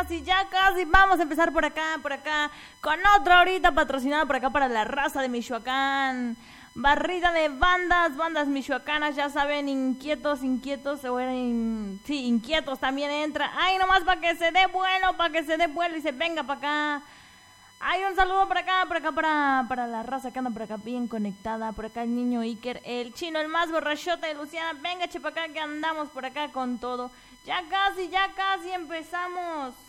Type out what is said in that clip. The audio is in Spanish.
ya casi. Vamos a empezar por acá, con otra ahorita patrocinada por acá para la raza de Michoacán. Barrida de bandas michoacanas, ya saben, inquietos, inquietos también entra. Ay, nomás para que se dé vuelo y se venga para acá. Hay un saludo por acá para la raza que anda por acá bien conectada. Por acá el niño Iker, el chino, el más borrachote de Luciana. Venga, para acá que andamos por acá con todo. Ya casi empezamos.